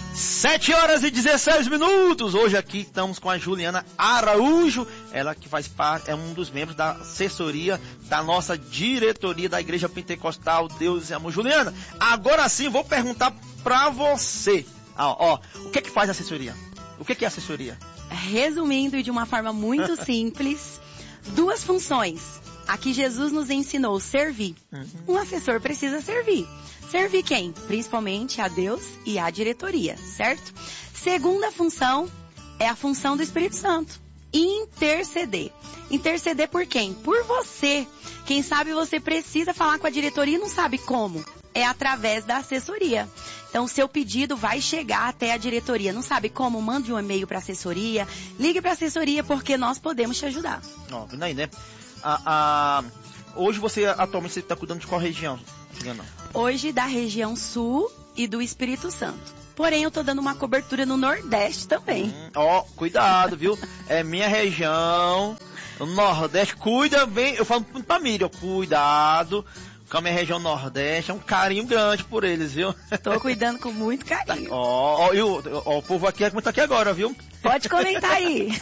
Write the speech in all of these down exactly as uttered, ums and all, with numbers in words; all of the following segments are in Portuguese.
sete horas e dezesseis minutos. Hoje aqui estamos com a Juliana Araújo, ela que faz parte, é um dos membros da assessoria da nossa diretoria da Igreja Pentecostal Deus e Amor. Juliana, agora sim vou perguntar pra você, ó, ó, o que é que faz a assessoria? O que é que é assessoria? Resumindo e de uma forma muito simples, duas funções. Aqui Jesus nos ensinou servir. Um assessor precisa servir. Servir quem? Principalmente a Deus e a diretoria, certo? Segunda função é a função do Espírito Santo. Interceder. Interceder por quem? Por você. Quem sabe você precisa falar com a diretoria e não sabe como. É através da assessoria. Então, o seu pedido vai chegar até a diretoria. Não sabe como? Mande um e-mail para a assessoria. Ligue para a assessoria porque nós podemos te ajudar. Ó, vendo aí, né? A, a... Hoje você atualmente está cuidando de qual região? Não. Hoje da região sul e do Espírito Santo. Porém, eu estou dando uma cobertura no Nordeste também. Hum, ó, cuidado, viu? É minha região, o Nordeste. Cuida bem, eu falo pra Miriam, cuidado com a minha região Nordeste. É um carinho grande por eles, viu? Estou cuidando com muito carinho. Ó, ó, e o, ó, o povo aqui é como tá aqui agora, viu? Pode comentar aí.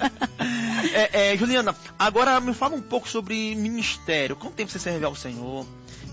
é, é, Juliana, agora me fala um pouco sobre ministério. Quanto tempo você serve ao Senhor?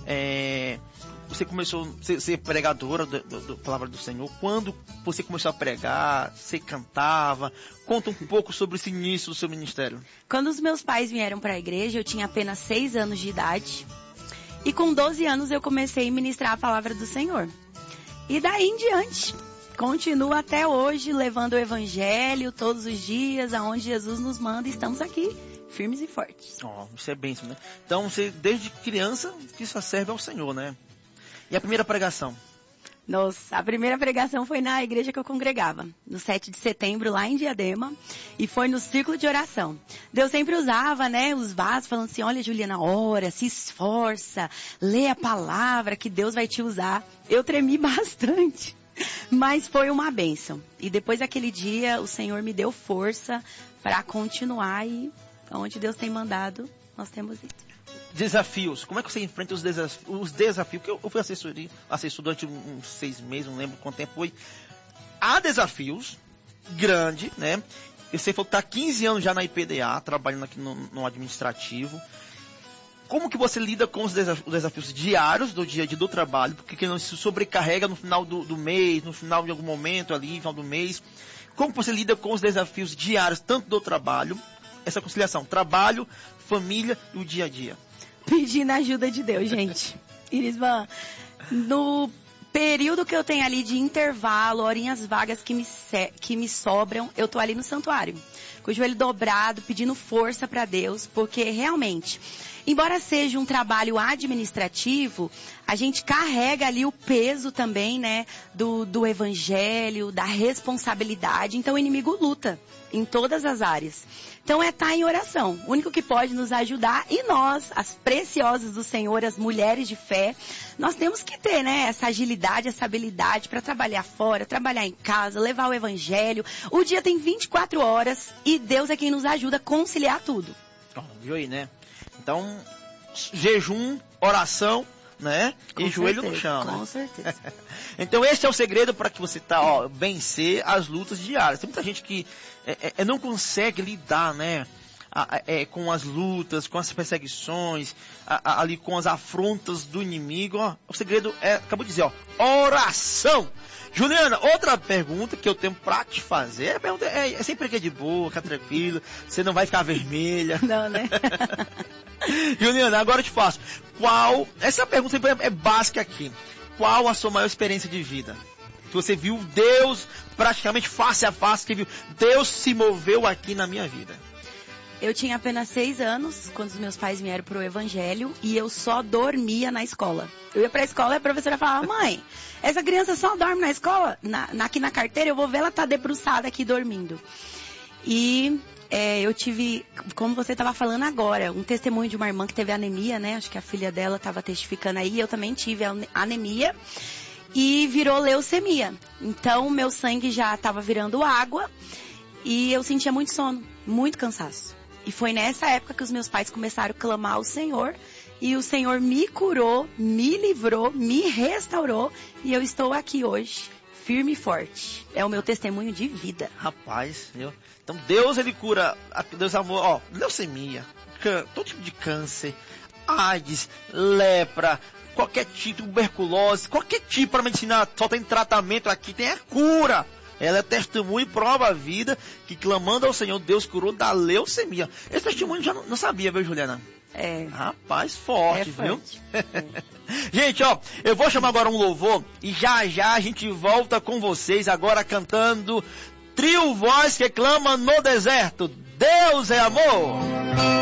É, você começou a ser, ser pregadora da palavra do Senhor. Quando você começou a pregar, você cantava? Conta um pouco sobre esse início do seu ministério. Quando os meus pais vieram para a igreja, eu tinha apenas seis anos de idade. E com doze anos eu comecei a ministrar a palavra do Senhor. E daí em diante, continuo até hoje levando o evangelho todos os dias, aonde Jesus nos manda, e estamos aqui. Firmes e fortes. Ó, oh, isso é bênção, né? Então, você, desde criança, que só serve ao Senhor, né? E a primeira pregação? Nossa, a primeira pregação foi na igreja que eu congregava, no sete de setembro, lá em Diadema, e foi no círculo de oração. Deus sempre usava, né, os vasos, falando assim, olha, Juliana, ora, se esforça, lê a palavra que Deus vai te usar. Eu tremi bastante, mas foi uma bênção. E depois daquele dia, o Senhor me deu força para continuar e... onde Deus tem mandado, nós temos ido. Desafios. Como é que você enfrenta os desafios? Os desafios? Porque eu fui assessor, assessor durante uns seis meses, não lembro quanto tempo foi. Há desafios grandes, né? Você falou que está há quinze anos já na I P D A, trabalhando aqui no, no administrativo. Como que você lida com os desafios, os desafios diários do dia a dia do trabalho? Porque que não se sobrecarrega no final do, do mês, no final de algum momento ali, no final do mês. Como você lida com os desafios diários, tanto do trabalho, essa conciliação, trabalho, família e o dia a dia? Pedindo a ajuda de Deus, gente. Irisvan, no período que eu tenho ali de intervalo, horinhas vagas que me, que me sobram, eu tô ali no santuário, com o joelho dobrado, pedindo força para Deus, porque realmente, embora seja um trabalho administrativo, a gente carrega ali o peso também, né, do, do evangelho, da responsabilidade, então o inimigo luta em todas as áreas. Então é estar em oração. O único que pode nos ajudar, e nós, as preciosas do Senhor, as mulheres de fé, nós temos que ter, né, essa agilidade, essa habilidade para trabalhar fora, trabalhar em casa, levar o evangelho. O dia tem vinte e quatro horas e Deus é quem nos ajuda a conciliar tudo. Oh, viu aí, né? Então, jejum, oração, né? Com e joelho certeza, no chão, com né? certeza. Então esse é o segredo para que você tá, ó, vencer as lutas diárias. Tem muita gente que é, é, não consegue lidar, né? A, é, com as lutas, com as perseguições, a, a, ali com as afrontas do inimigo. Ó, o segredo é, acabou de dizer, ó, oração. Juliana, outra pergunta que eu tenho pra te fazer, a pergunta é, é sempre que é de boa, fica tranquilo, você não vai ficar vermelha. Não, né? Juliana, agora eu te faço. Qual, essa pergunta sempre é, é básica aqui. Qual a sua maior experiência de vida? Que você viu Deus praticamente face a face, que viu Deus se moveu aqui na minha vida. Eu tinha apenas seis anos quando os meus pais vieram pro evangelho e eu só dormia na escola. Eu ia pra escola e a professora falava, mãe, essa criança só dorme na escola? Na, na, aqui na carteira eu vou ver ela tá debruçada aqui dormindo. E é, eu tive, como você estava falando agora, um testemunho de uma irmã que teve anemia, né? Acho que a filha dela estava testificando aí. Eu também tive anemia e virou leucemia. Então, meu sangue já estava virando água e eu sentia muito sono, muito cansaço. E foi nessa época que os meus pais começaram a clamar ao Senhor. E o Senhor me curou, me livrou, me restaurou. E eu estou aqui hoje, firme e forte. É o meu testemunho de vida. Rapaz, viu? Então Deus, ele cura, Deus amor, ó, leucemia, can, todo tipo de câncer, AIDS, lepra, qualquer tipo de tuberculose, qualquer tipo para medicina, só tem tratamento aqui, tem a cura. Ela é testemunho e prova a vida que clamando ao Senhor, Deus curou da leucemia. Esse testemunho já não, não sabia, viu, Juliana? É. Rapaz, forte, é viu? forte. É. Gente, ó, eu vou chamar agora um louvor e já já a gente volta com vocês agora cantando Trio Voz que clama no deserto. Deus é amor.